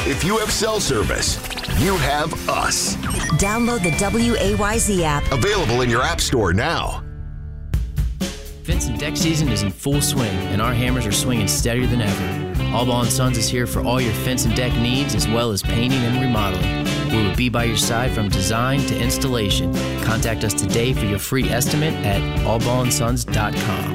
If you have cell service, you have us. Download the WAYZ app. Available in your app store now. Fence and deck season is in full swing, and our hammers are swinging steadier than ever. Allball & Sons is here for all your fence and deck needs, as well as painting and remodeling. We will be by your side from design to installation. Contact us today for your free estimate at allballandsons.com.